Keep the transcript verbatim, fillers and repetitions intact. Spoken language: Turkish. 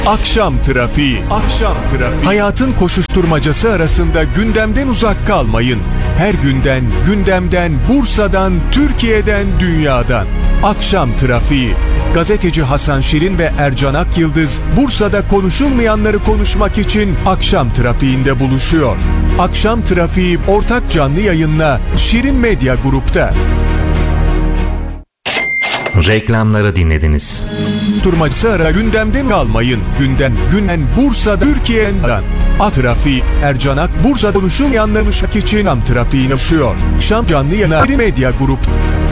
Akşam trafiği. Akşam trafiği. Hayatın koşuşturmacası arasında gündemden uzak kalmayın. Her günden, gündemden, Bursa'dan, Türkiye'den, dünyadan. Akşam trafiği. Gazeteci Hasan Şirin ve Ercan Akyıldız, Bursa'da konuşulmayanları konuşmak için akşam trafiğinde buluşuyor. Akşam trafiği ortak canlı yayınla Şirin Medya Grup'ta. Reklamları dinlediniz. Durmacısı ara gündemden kalmayın. Gündem, günden, Bursa'da, Türkiye'den. A trafiği, Ercan Ak, Bursa konuşulmayanları konuşmak için am trafiğini aşıyor. Şam canlı yayını Şirin Medya Grup.